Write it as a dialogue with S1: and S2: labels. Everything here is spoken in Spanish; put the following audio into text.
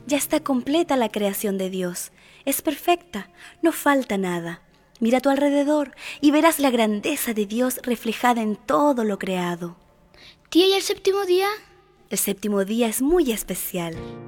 S1: Ya está completa la creación de Dios. Es perfecta, no falta nada. Mira a tu alrededor y verás la grandeza de Dios reflejada en todo lo creado.
S2: Tía, ¿y el séptimo día?
S1: El séptimo día es muy especial.